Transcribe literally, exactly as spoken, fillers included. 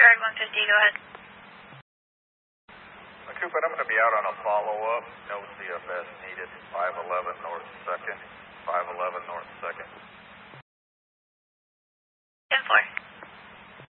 Guard one fifty, go ahead. Uh, Cooper, I'm going to be out on a follow-up. No C F S needed. five eleven North second. five eleven North second. ten four.